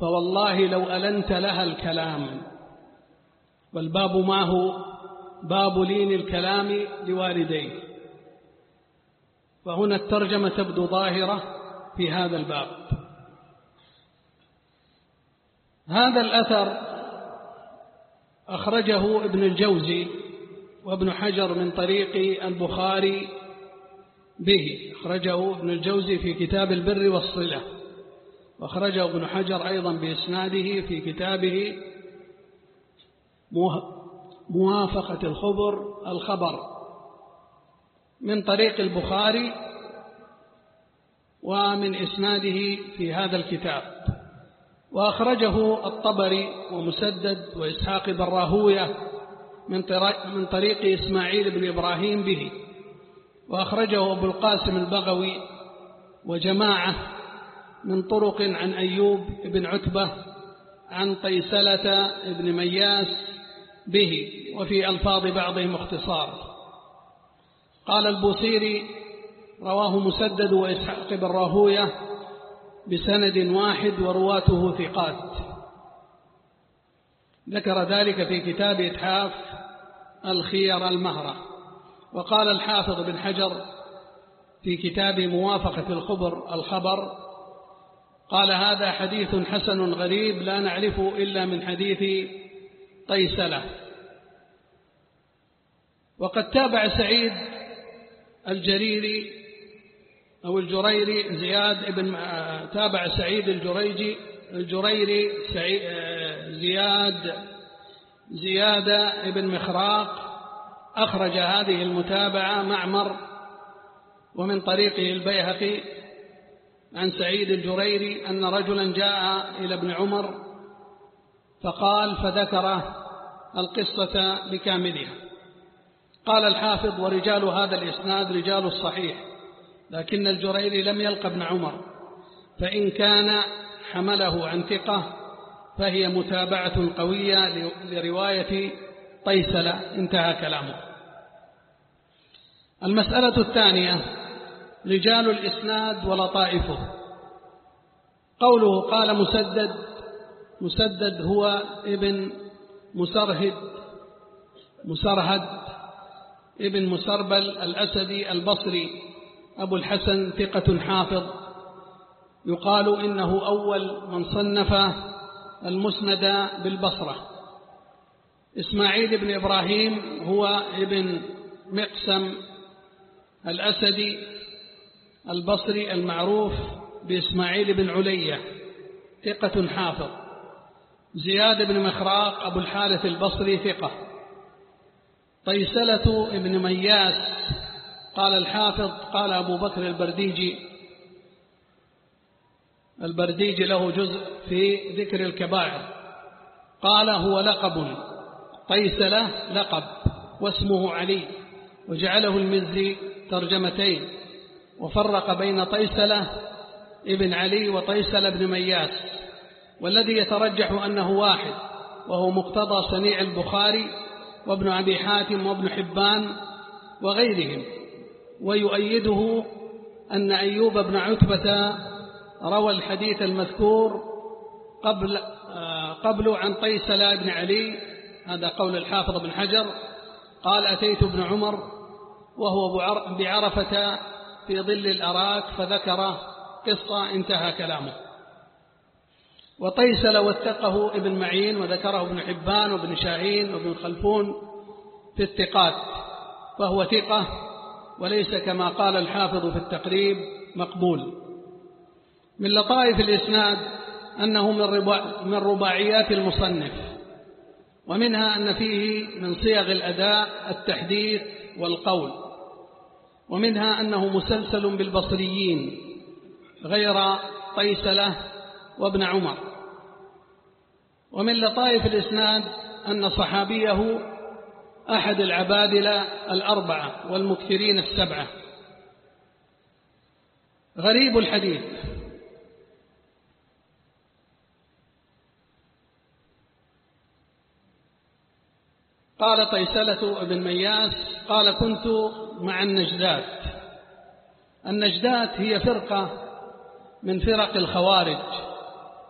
فوالله لو ألنت لها الكلام. والباب ما هو؟ باب لين الكلام لوالديه. فهنا الترجمة تبدو ظاهرة في هذا الباب. هذا الأثر أخرجه ابن الجوزي وابن حجر من طريق البخاري به. أخرجه ابن الجوزي في كتاب البر والصلة، وأخرجه ابن حجر أيضا بإسناده في كتابه موافقة الخبر من طريق البخاري ومن إسناده في هذا الكتاب. وأخرجه الطبري ومسدد وإسحاق بن راهوية من طريق إسماعيل بن إبراهيم به. وأخرجه أبو القاسم البغوي وجماعة من طرق عن أيوب بن عتبة عن طيسلة بن مياس به، وفي ألفاظ بعضهم اختصار. قال البوصيري: رواه مسدد وإسحاق بن راهوية بسند واحد ورواته ثقات. ذكر ذلك في كتاب إتحاف الخير المهرة. وقال الحافظ بن حجر في كتاب موافقة الخبر قال: هذا حديث حسن غريب لا نعرفه إلا من حديث طيسلة. وقد تابع سعيد الجريري أو الجريري زياد ابن تابع سعيد الجريري زياد ابن مخراق. أخرج هذه المتابعة معمر ومن طريقه البيهقي عن سعيد الجريري أن رجلا جاء إلى ابن عمر فقال، فذكر القصة بكاملها. قال الحافظ: ورجال هذا الإسناد رجال الصحيح، لكن الجريري لم يلق ابن عمر، فإن كان حمله عن ثقة فهي متابعة قوية لرواية طيسلة. انتهى كلامه. المسألة الثانية: رجال الإسناد ولطائفه. قوله قال مسدد هو ابن مسرهد ابن مسربل الأسدي البصري أبو الحسن، ثقة حافظ، يقال إنه أول من صنف المسند بالبصرة. إسماعيل بن إبراهيم هو ابن مقسم الأسدي البصري المعروف بإسماعيل بن علية، ثقة حافظ. زياد بن مخراق أبو الحارث البصري، ثقة. طيسلة ابن مياس قال الحافظ قال أبو بكر البرديجي له جزء في ذكر الكبائر، قال: هو لقب، طيسلة لقب واسمه علي، وجعله المزي ترجمتين، وفرق بين طيسلة ابن علي وطيسلة ابن مياس، والذي يترجح أنه واحد، وهو مقتضى صنيع البخاري وابن أبي حاتم وابن حبان وغيرهم. ويؤيده أن أيوب بن عتبة روى الحديث المذكور قبل عن طيسلة بن علي. هذا قول الحافظ بن حجر. قال: أتيت ابن عمر وهو بعرفة في ظل الأراك فذكر قصة. انتهى كلامه. وطيسلة وثقه ابن معين وذكره ابن حبان وابن شاهين وابن خلفون في الثقات، فهو ثقة وليس كما قال الحافظ في التقريب مقبول. من لطائف الإسناد أنه من رباعيات المصنف، ومنها أن فيه من صيغ الأداء التحديث والقول، ومنها أنه مسلسل بالبصريين غير طيسلة وابن عمر. ومن لطائف الإسناد أن صحابيه أحد العبادلة الأربعة والمكثرين السبعة. غريب الحديث: قال طيسلة بن مياس قال: كنت مع النجدات. النجدات هي فرقة من فرق الخوارج،